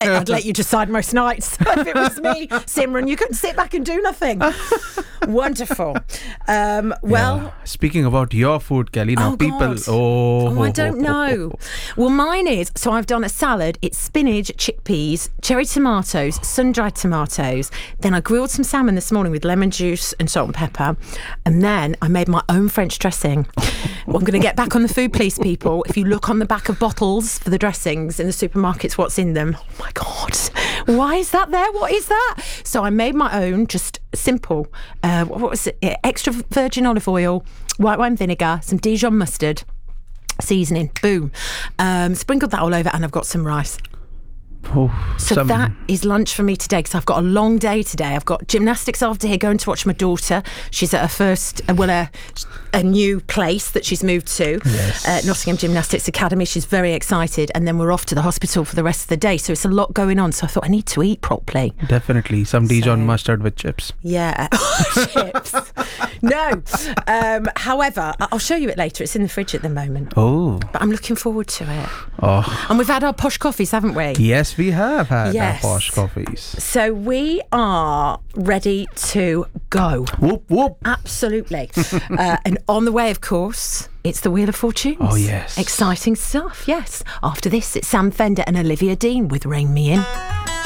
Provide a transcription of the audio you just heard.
I'd let you decide most nights if it was me, Simran. You couldn't sit back and do nothing. Wonderful. Speaking about your food, Kelly, now people... God. I don't know. Well, mine is, so I've done a salad. It's spinach, chickpeas, cherry tomatoes, sun-dried tomatoes. Then I grilled some salmon this morning with lemon juice and salt and pepper. And then I made my own French dressing. Well, I'm going to get back on the food police, people. If you look on the back of bottles for the dressings in the supermarkets, what's in them? Oh, my God. Why is that there? What is that? So I made my own, just simple. What was it? Extra virgin olive oil, white wine vinegar, some Dijon mustard, seasoning. Boom. Sprinkled that all over, and I've got some rice. That is lunch for me today, because I've got a long day today. I've got gymnastics after here, going to watch my daughter. She's at her first, a new place that she's moved to, Nottingham Gymnastics Academy. She's very excited, and then we're off to the hospital for the rest of the day. So it's a lot going on. So I thought I need to eat properly. Definitely some Dijon mustard with chips. Yeah, chips. No. However, I'll show you it later. It's in the fridge at the moment. Oh, but I'm looking forward to it. Oh, and we've had our posh coffees, haven't we? Yes, we have had our posh coffees. So we are ready to go. Whoop, whoop. Absolutely. And on the way, of course, it's the Wheel of Fortune. Oh, yes. Exciting stuff, yes. After this, it's Sam Fender and Olivia Dean with Ring Me In.